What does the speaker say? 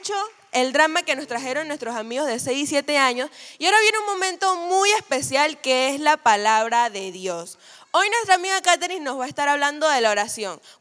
mucho el drama que nos trajeron nuestros amigos de 6 y 7 años y ahora viene un momento muy especial que es la palabra de Dios. Hoy nuestra amiga Katherine nos va a estar hablando de la oración.